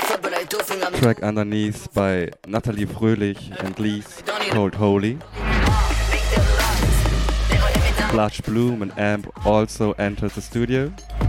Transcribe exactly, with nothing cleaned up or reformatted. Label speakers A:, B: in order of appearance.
A: Track underneath by Natalie Fröhlich and Lise called Holy. Blush Bloom and Amp also entered the studio.